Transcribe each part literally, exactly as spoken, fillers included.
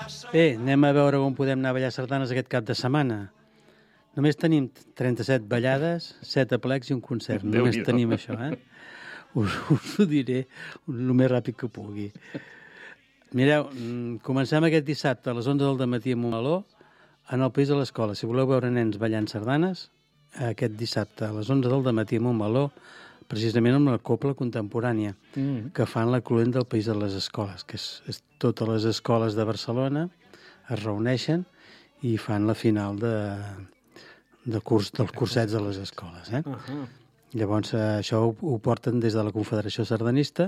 Bé, anem a veure on podem anar a ballar sardanes aquest cap de setmana. Només tenim trenta-set ballades, set aplecs i un concert. Només tenim això, eh? Us, us ho diré el més ràpid que pugui. Mireu, comencem aquest dissabte a les onze del matí a Montmeló, en el País de l'Escola. Si voleu veure nens ballant sardanes, aquest dissabte a les onze del matí a Montmeló, precisament amb la cobla contemporània, mm. que fan la cluent del País de les Escoles, que és, és totes les escoles de Barcelona es reuneixen i fan la final de, de curs, dels cursets de les escoles. Eh? Uh -huh. Llavors, això ho, ho porten des de la Confederació Sardanista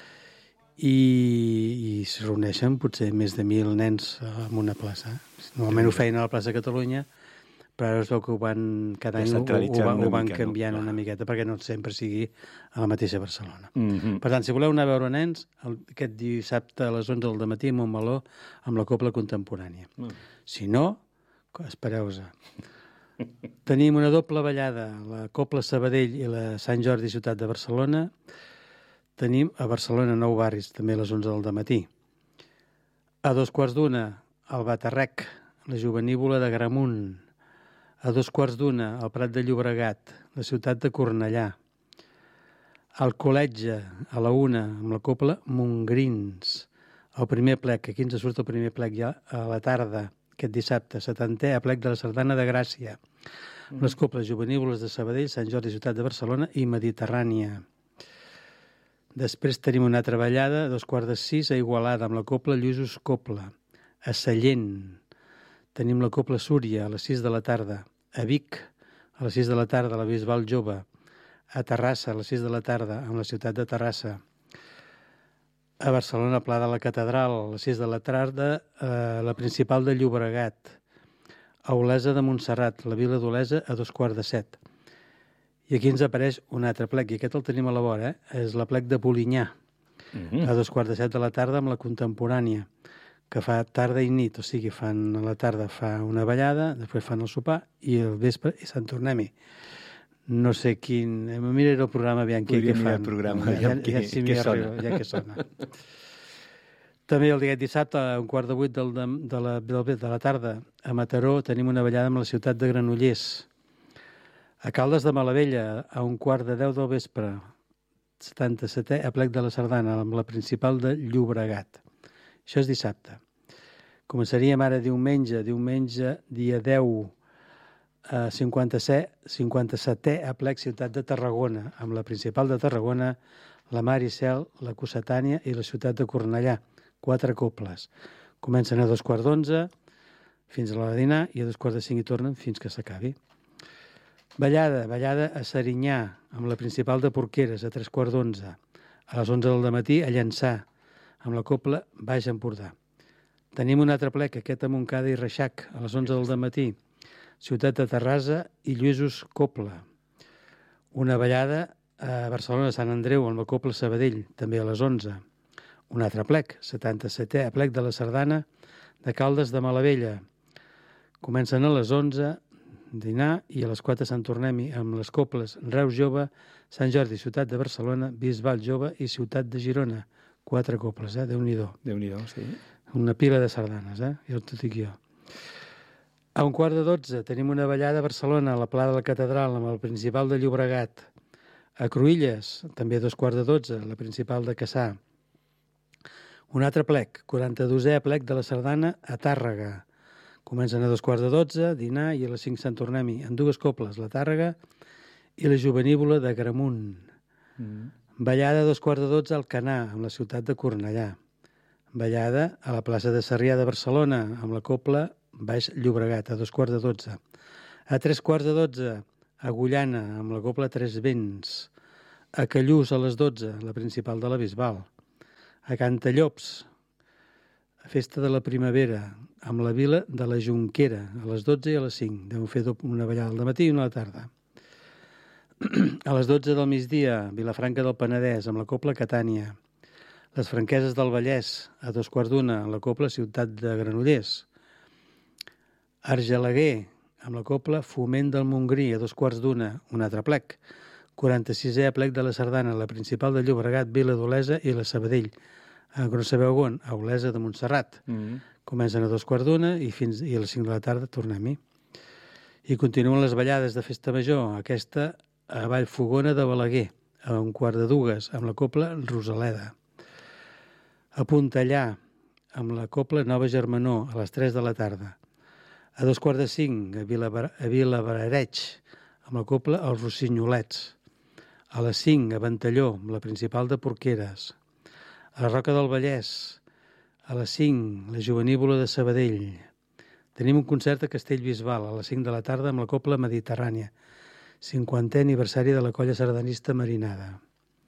i, i es reuneixen potser més de mil nens en una plaça. Normalment ho feien a la plaça Catalunya, però ara es veu que ho van, cada any ho, ho, van, ho van mica, canviant no? una miqueta perquè no sempre sigui a la mateixa Barcelona. Mm -hmm. Per tant, si voleu anar a veure nens, el, aquest dissabte a les onze del matí a Montmeló amb la cobla contemporània. Mm. Si no, espereu-vos. Tenim una doble ballada, la Cobla Sabadell i la Sant Jordi Ciutat de Barcelona. Tenim a Barcelona nou barris, també a les onze del matí. A dos quarts d'una, al Batarrec, la Jovenívola de Gramunt. A dos quarts d'una, al Prat de Llobregat, la ciutat de Cornellà. Al Col·letge, a la una, amb la cobla Montgrins. El primer plec, aquí ens surt el primer plec ja a la tarda, aquest dissabte, setantè aplec de la Sardana de Gràcia. Mm. Les cobles juvenívoles de Sabadell, Sant Jordi, ciutat de Barcelona i Mediterrània. Després tenim una altra ballada, a dos quarts de sis, a Igualada, amb la cobla Lluïsos Cobla. A Sallent tenim la cobla Súria, a les sis de la tarda. A Vic, a les sis de la tarda, la Bisbal Jove. A Terrassa, a les sis de la tarda, amb la ciutat de Terrassa. A Barcelona, Pla de la Catedral, a les sis de la tarda, a la Principal de Llobregat. A Olesa de Montserrat, la Vila d'Olesa, a dos quarts de set. I aquí ens apareix un altre plec, i aquest el tenim a la vora, eh? És l'aplec de Polinyà, mm-hmm. a dos quarts de set de la tarda amb la Contemporània, que fa tarda i nit, o sigui, fan a la tarda fa una ballada, després fan el sopar, i al vespre i Sant Tornem-hi. No sé quin... Miraré el programa, aviam què, què fan. El programa, ja, ja, ja, ja, si què sona. Arriba, ja que sona. També el dia dissabte, a un quart de vuit del, de, de, la, de la tarda, a Mataró, tenim una ballada amb la ciutat de Granollers. A Caldes de Malavella, a un quart de deu del vespre, setanta-setè aplec de la Sardana, amb la Principal de Llobregat. Això és dissabte. Començaríem ara diumenge, diumenge, dia deu, a cinquanta-setè aplec Ciutat de Tarragona, amb la Principal de Tarragona, la Mar i Cel, la Cossetània i la ciutat de Cornellà. Quatre cobles. Comencen a dos quarts d'onze fins a l'hora de dinar i a dos quarts de cinc hi tornen fins que s'acabi. Ballada, ballada a Serinyà, amb la Principal de Porqueres, a tres quarts d'onze. A les onze del matí a Llançà, amb la cobla Baix Empordà. Tenim un altre plec, aquest a Montcada i Reixac, a les onze del matí. Ciutat de Terrassa i Lluïsos Cobla. Una ballada a Barcelona, Sant Andreu, amb la cobla Sabadell, també a les onze. Un altre plec, setanta-setè aplec de la Sardana de Caldes de Malavella. Comencen a les onze, dinar, i a les quatre Sant Tornem-hi, amb les cobles Reus Jove, Sant Jordi, ciutat de Barcelona, Bisbal Jove i ciutat de Girona. Quatre cobles, eh? Déu-n'hi-do. Déu-n'hi-do, sí. Una pila de sardanes, eh? Ja t'ho dic jo. A un quart de dotze tenim una ballada a Barcelona, a la Pla de la Catedral, amb el Principal de Llobregat. A Cruïlles, també a dos quarts de dotze, la Principal de Cassà. Un altre plec, quaranta-dosè plec de la Sardana a Tàrrega. Comencen a dos quarts de dotze, dinar, i a les cinc Sant Tornem-hi, en dues cobles, la Tàrrega i la Jovenívola de Gramunt. Mm. Ballada a dos quarts de dotze al Canà, amb la ciutat de Cornellà. Ballada a la plaça de Sarrià de Barcelona, amb la cobla Baix Llobregat, a dos quarts de dotze. A tres quarts de dotze, a Agullana, amb la cobla Tres Vents. A Callús, a les dotze, la Principal de la Bisbal. A Cantallops, a Festa de la Primavera, amb la Vila de la Jonquera, a les dotze i a les cinc. Deuen fer una ballada al matí i una a la tarda. A les dotze del migdia, Vilafranca del Penedès, amb la cobla Catània. Les Franqueses del Vallès, a dos quarts d'una, amb la cobla Ciutat de Granollers. Argelaguer, amb la cobla Foment del Montgrí, a dos quarts d'una, un altre plec. quaranta-sisè plec de la Sardana, la Principal de Llobregat, Vila d'Olesa i la Sabadell, a no sabeu on, a Olesa de Montserrat. Mm. Comencen a dos quarts d'una i fins i a les cinc de la tarda tornem-hi. I continuen les ballades de Festa Major, aquesta a Vallfogona de Balaguer, a un quart de dues, amb la cobla Rosaleda. A Puntellà, amb la cobla Nova Germanor, a les tres de la tarda. A dos quarts de cinc, a Vilabrareig, amb la cobla Els Rossinyolets. A les cinc, a Ventalló, amb la principal de Porqueres. A la Roca del Vallès, a les cinc, la Jovenívola de Sabadell. Tenim un concert a Castellbisbal, a les cinc de la tarda, amb la cobla Mediterrània. cinquantè aniversari de la colla sardanista Marinada.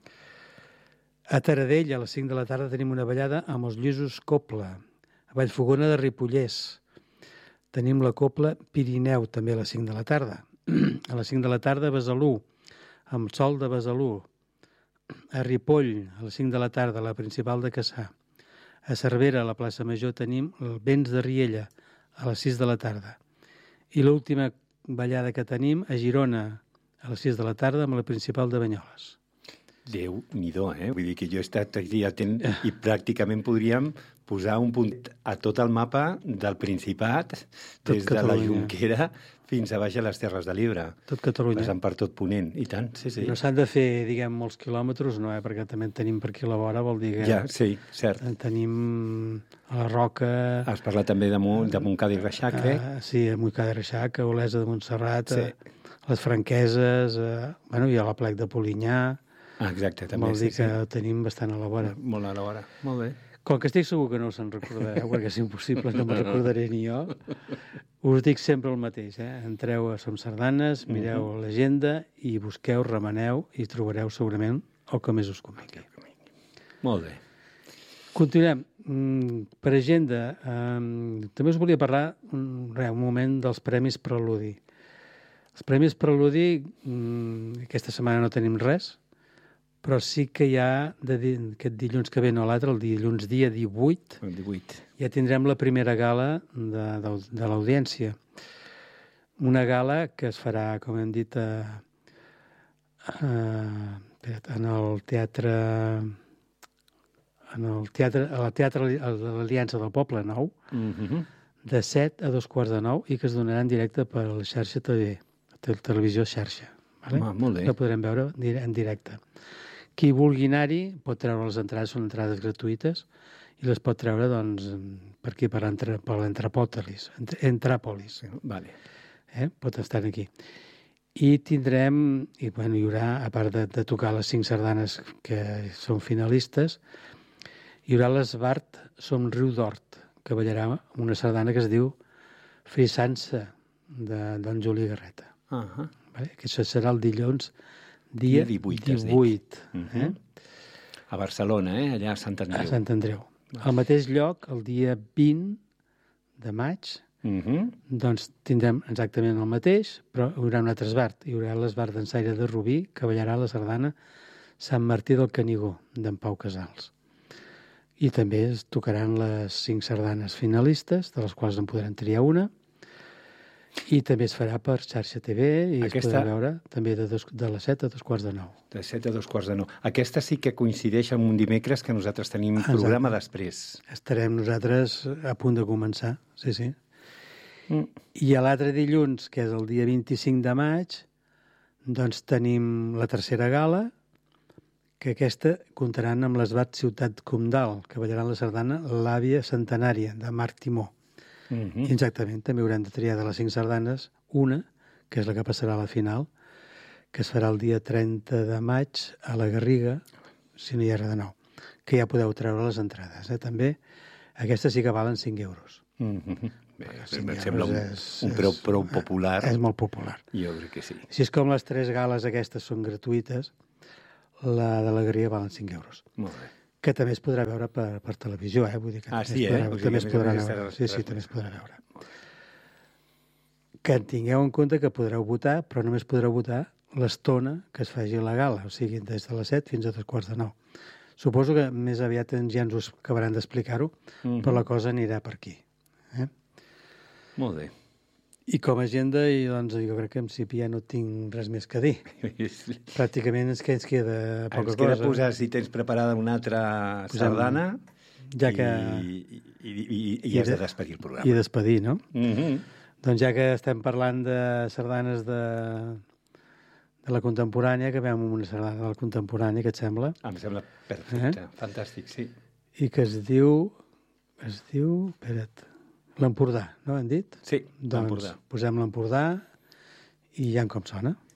A Taradell, a les cinc de la tarda, tenim una ballada amb els Lluïsos Cobla. A Vallfogona de Ripollès tenim la cobla Pirineu, també a les cinc de la tarda. A les cinc de la tarda, a Besalú, amb Sol de Besalú. A Ripoll, a les cinc de la tarda, la principal de Cassà. A Cervera, a la plaça Major, tenim el Vents de Riella, a les sis de la tarda. I l'última ballada que tenim a Girona, a les sis de la tarda, amb la principal de Banyoles. Déu-n'hi-do, eh? Vull dir que jo he estat aquí atent i pràcticament podríem posar un punt a tot el mapa del Principat, des de la Jonquera fins a baix a les Terres de l'Ebre. Tot Catalunya. Passant per tot Ponent, i tant, sí, sí. No s'han de fer, diguem, molts quilòmetres, no, eh? Perquè també en tenim per aquí a la vora, vol dir que... Ja, sí, cert. En tenim a la Roca... Has parlat també de, Mon, de Montcada i Reixac, eh? Uh, sí, a Montcada i Reixac, a Olesa de Montserrat, sí. a les Franqueses, a, bueno, i a la Plec de Polinyà... Ah, exacte, també. Vol dir sí, que sí. tenim bastant a la vora. Molt a la vora, molt bé. Com que estic segur que no se'n recordareu, perquè és impossible, no me'n recordaré ni jo, us dic sempre el mateix, eh? Entreu a Som Sardanes, mireu uh -huh. l'agenda i busqueu, remeneu i trobareu segurament el que més us convingui. Molt bé. Continuem. Per agenda, eh, també us volia parlar un, un moment dels Premis Preludi. Els Premis Preludi, eh, aquesta setmana no tenim res, però sí que hi ha, de di aquest dilluns que ve, no l'altre, el dilluns dia divuit, el divuit, ja tindrem la primera gala de, de, de l'audiència. Una gala que es farà, com hem dit, a, a, en el teatre... en el teatre, a la Teatre de l'Aliança del Poble Nou, uh-huh. de set a dos quarts de nou, i que es donarà en directe per la xarxa T V, televisió xarxa. Vale? Ah, molt bé. La podrem veure en directe. Qui vulgui anar-hi pot treure les entrades, són entrades gratuïtes, i les pot treure, doncs, per aquí, per l'Entrapòlis. Entràpolis. Vale. Eh? Pot estar aquí. I tindrem, i bueno, hi haurà, a part de, de tocar les cinc sardanes que són finalistes, hi haurà l'Esbart Som Riu d'Hort, que ballarà una sardana que es diu Frisança, de Don Juli Garreta. Uh -huh. Vale? Que això serà el dilluns, dia divuit. divuit uh -huh. eh? A Barcelona, eh? Allà a Sant Andreu. A Sant Andreu. Al mateix lloc, el dia vint de maig, uh -huh. doncs tindrem exactament el mateix, però hi haurà un altre esbart. Hi haurà l'esbart d'ensaire de Rubí, que ballarà la sardana Sant Martí del Canigó, d'en Pau Casals. I també es tocaran les cinc sardanes finalistes, de les quals en podran triar una, i també es farà per xarxa T V i Aquesta... es podrà veure també de, dos, de les set a dos quarts de nou. De set a dos quarts de nou. Aquesta sí que coincideix amb un dimecres que nosaltres tenim Exacte. programa després. Estarem nosaltres a punt de començar, sí, sí. Mm. I a l'altre dilluns, que és el dia vint-i-cinc de maig, doncs tenim la tercera gala, que aquesta comptaran amb l'Esbart Ciutat Comdal, que ballaran la sardana L'àvia centenària, de Marc Timó. Mm -hmm. Exactament, també haurem de triar de les cinc sardanes una, que és la que passarà a la final, que es farà el dia trenta de maig a la Garriga, si no hi ha res de nou, que ja podeu treure les entrades. Eh? També, aquestes sí que valen cinc euros. Mm -hmm. Bé, em sembla un, és, un preu prou popular. És molt popular. Jo crec que sí. Si és com les tres gales aquestes són gratuïtes, la de la Garriga valen cinc euros. Molt bé. Que també es podrà veure per, per televisió, eh? Vull dir que ah, sí, es podrà, eh? També, també es podrà veure. Sí, sí, també es podrà veure. Que tingueu en compte que podreu votar, però només podreu votar l'estona que es faci la gala, o sigui, des de les set fins a dos quarts de nou. Suposo que més aviat ja ens ho acabaran d'explicar-ho, uh-huh. però la cosa anirà per aquí. Eh? Molt bé. I com a agenda, i, doncs, jo crec que en principi ja no tinc res més que dir. Pràcticament és que ens queda poca cosa. Ens queda cosa. posar, si tens preparada una altra Posem... sardana, Ja que... I, i, i, i has de despedir el programa. I despedir, no? Mm-hmm. Doncs ja que estem parlant de sardanes de, de la contemporània, que veiem una sardana de la contemporània, que et sembla? Em sembla perfecte, eh? Fantàstic, sí. I que es diu... Es diu... Espera't. L'Empordà, no han dit? Sí, doncs l'Empordà. Posem l'Empordà i ja com sona.